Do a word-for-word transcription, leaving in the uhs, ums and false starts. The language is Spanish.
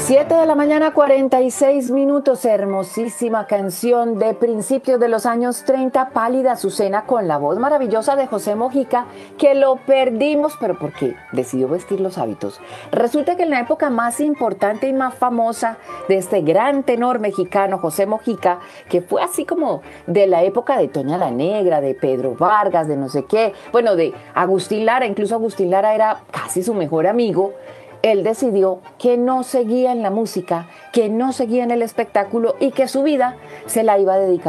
siete de la mañana, cuarenta y seis minutos, hermosísima canción de principios de los años treinta, Pálida Azucena, con la voz maravillosa de José Mojica, que lo perdimos, pero porque decidió vestir los hábitos. Resulta que en la época más importante y más famosa de este gran tenor mexicano, José Mojica, que fue así como de la época de Toña la Negra, de Pedro Vargas, de no sé qué, bueno, de Agustín Lara, incluso Agustín Lara era casi su mejor amigo. Él decidió que no seguía en la música, que no seguía en el espectáculo y que su vida se la iba a dedicar